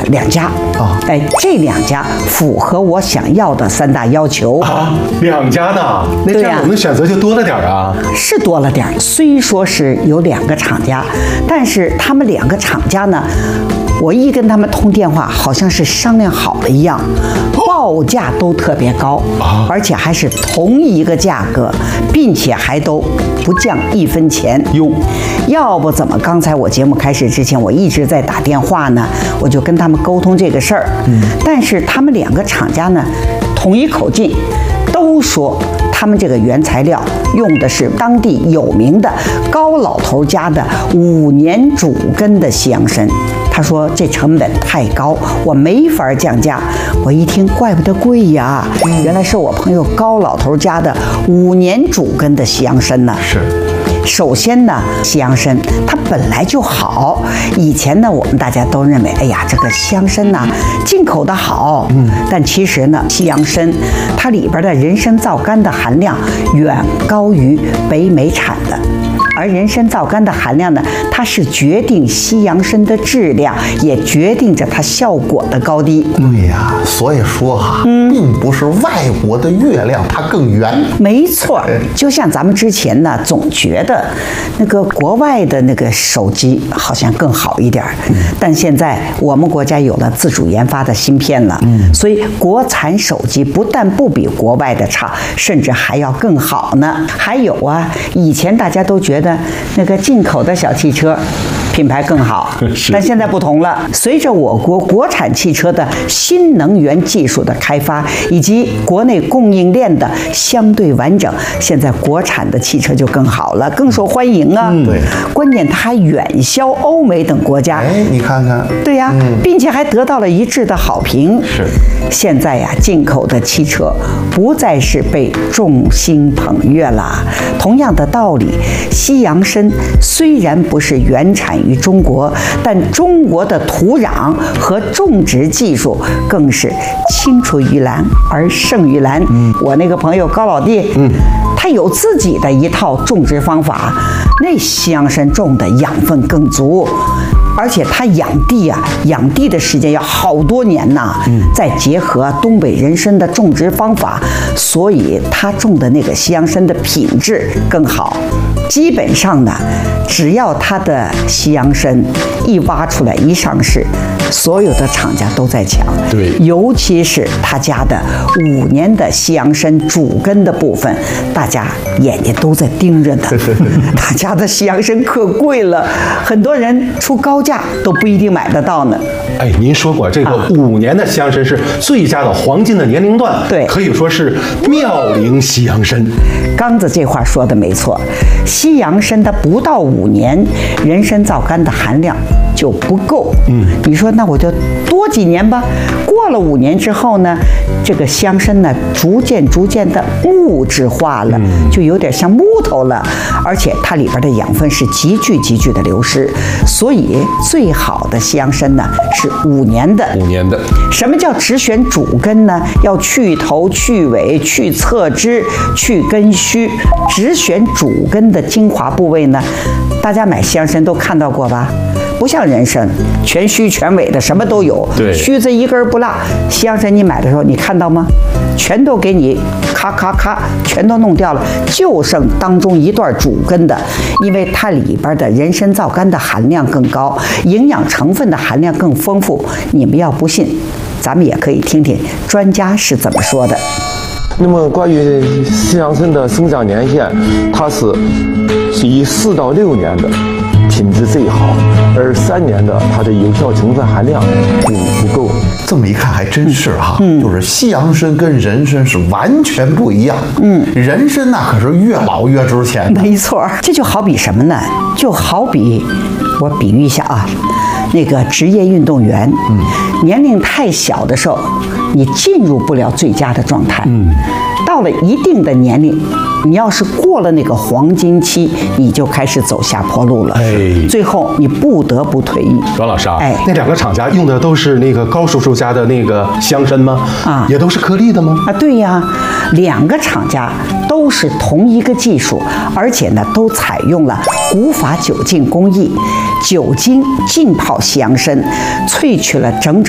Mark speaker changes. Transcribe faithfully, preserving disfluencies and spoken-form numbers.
Speaker 1: 两家啊，哎，这两家符合我想要的三大要求
Speaker 2: 啊。两家呢？那这样我们选择就多了点啊。
Speaker 1: 是多了点，虽说是有两个厂家，但是他们两个厂家呢，我一跟他们通电话，好像是商量好了一样，报价都特别高，而且还是同一个价格，并且还都不降一分钱
Speaker 2: 哟。
Speaker 1: 要不怎么刚才我节目开始之前，我一直在打电话呢？我就跟他们沟通这个事儿。嗯，但是他们两个厂家呢，统一口径，都说他们这个原材料用的是当地有名的高老头家的五年主根的西洋参。他说这成本太高，我没法降价。我一听，怪不得贵呀，原来是我朋友高老头家的五年主根的西洋参呢。
Speaker 2: 是。
Speaker 1: 首先呢，西洋参它本来就好。以前呢，我们大家都认为，哎呀，这个西洋参呐，进口的好。嗯。但其实呢，西洋参它里边的人参皂苷的含量远高于北美产的。而人参皂苷的含量呢，它是决定西洋参的质量，也决定着它效果的高低。
Speaker 3: 对呀，所以说哈、嗯，并不是外国的月亮它更圆。
Speaker 1: 没错，就像咱们之前呢，总觉得那个国外的那个手机好像更好一点，嗯、但现在我们国家有了自主研发的芯片了，嗯，所以国产手机不但不比国外的差，甚至还要更好呢。还有啊，以前大家都觉得那个进口的小汽车品牌更好，但现在不同了。随着我国国产汽车的新能源技术的开发，以及国内供应链的相对完整，现在国产的汽车就更好了，更受欢迎啊。
Speaker 3: 嗯、对，
Speaker 1: 关键它还远销欧美等国家。
Speaker 3: 哎，你看看，
Speaker 1: 对呀、嗯，并且还得到了一致的好评。
Speaker 3: 是，
Speaker 1: 现在呀，进口的汽车不再是被众星捧月了。同样的道理，西洋参虽然不是原产于中国，但中国的土壤和种植技术更是青出于蓝而胜于蓝。嗯，我那个朋友高老弟，嗯，他有自己的一套种植方法，那西洋参种的养分更足。而且它养地啊，养地的时间要好多年呐、嗯，再结合东北人参的种植方法，所以它种的那个西洋参的品质更好。基本上呢，只要它的西洋参一挖出来一上市，所有的厂家都在抢。
Speaker 2: 对，
Speaker 1: 尤其是他家的五年的西洋参主根的部分，大家眼睛都在盯着呢。他家的西洋参可贵了，很多人出高价都不一定买得到呢。
Speaker 2: 哎，您说过这个五年的西洋参是最佳的黄金的年龄段，
Speaker 1: 对，
Speaker 2: 可以说是妙龄西洋参。
Speaker 1: 刚子这话说的没错，西洋参它不到五年，人参皂苷的含量就不够。嗯，你说那我就多几年吧。过了五年之后呢，这个西洋参呢，逐渐逐渐的木质化了，嗯、就有点像木头了，而且它里边的养分是急剧急剧的流失，所以最好的西洋参呢是五年的。
Speaker 2: 五年的。
Speaker 1: 什么叫只选主根呢？要去头、去尾、去侧枝、去根须，只选主根的精华部位呢？大家买西洋参都看到过吧？不像人参，全须全尾的什么都有，
Speaker 2: 对，
Speaker 1: 须子一根不落。西洋参你买的时候你看到吗？全都给你咔咔咔全都弄掉了，就剩当中一段主根的，因为它里边的人参皂苷的含量更高，营养成分的含量更丰富。你们要不信，咱们也可以听听专家是怎么说的。
Speaker 4: 那么关于西洋参的生长年限，它是是以四到六年的品质最好，而三年的它的有效成分含量不不够。
Speaker 3: 这么一看还真是哈，嗯、就是西洋参跟人参是完全不一样。嗯，人参那可是越老越值钱的。
Speaker 1: 没错，这就好比什么呢？就好比我比喻一下啊，那个职业运动员，嗯，年龄太小的时候，你进入不了最佳的状态。嗯，到了一定的年龄，你要是过了那个黄金期，你就开始走下坡路了。哎，最后你不得不退役。
Speaker 2: 阮老师啊，哎，那两个厂家用的都是那个高叔叔家的那个西洋参吗？啊，也都是颗粒的吗？
Speaker 1: 啊，对呀，两个厂家都是同一个技术，而且呢，都采用了古法酒浸工艺，酒精浸泡西洋参，萃取了整整